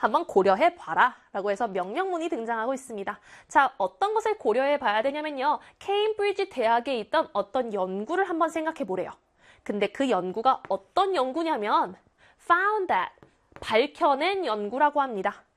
한번 고려해 봐라 라고 해서 명령문이 등장하고 있습니다. 자, 어떤 것을 고려해 봐야 되냐면요. 케임브리지 대학에 있던 어떤 연구를 한번 생각해 보래요. 근데 그 연구가 어떤 연구냐면 found that, 밝혀낸 연구라고 합니다.